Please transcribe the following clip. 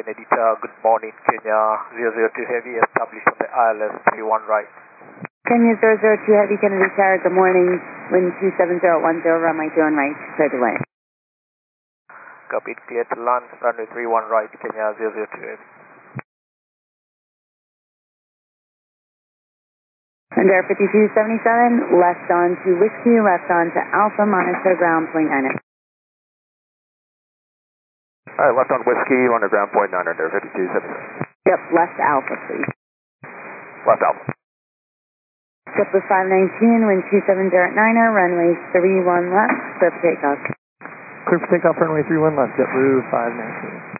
Edita, good morning, Kenya 002 Heavy, established on the ILS 31 right. Kenya 002 Heavy, Kennedy Tower, good morning, wind 27010, runway 21 right, clear to land. Copy, clear to land, runway 31 right, Kenya 002 Heavy. Under 5277, left on to Whiskey, left on to Alpha, monitor ground point 9. Alright, left on Whiskey, on the ground point 9 under 5277. Yep, left Alpha, please. Left Alpha. JetBlue 519, wind 270 runway 31 left, clear for takeoff. Clear for takeoff, runway 31 left, JetBlue 519.